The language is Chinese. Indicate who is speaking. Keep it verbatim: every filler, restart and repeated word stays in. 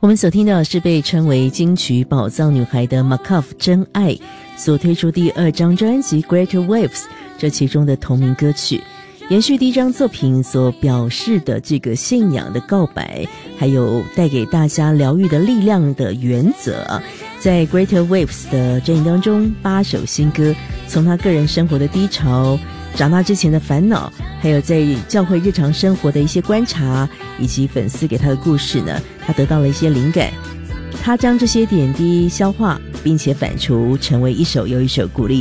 Speaker 1: 我们所听到的是被称为金曲宝藏女孩的 McCuff 真爱所推出第二张专辑 Greater Waves 这其中的同名歌曲，延续第一张作品所表示的这个信仰的告白，还有带给大家疗愈的力量的原则。在 Greater Waves 的专辑当中，八首新歌从他个人生活的低潮，长大之前的烦恼，还有在教会日常生活的一些观察，以及粉丝给他的故事呢，他得到了一些灵感，他将这些点滴消化并且反刍，成为一首又一首鼓励